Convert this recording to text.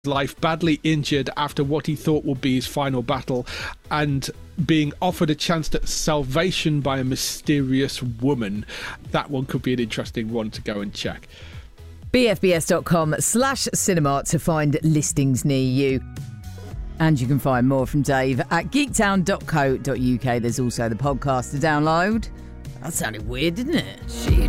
life, badly injured after what he thought would be his final battle, and being offered a chance at salvation by a mysterious woman. That one could be an interesting one to go and check. bfbs.com/cinema to find listings near you. And you can find more from Dave at geektown.co.uk. There's also the podcast to download. That sounded weird, didn't it? Shit.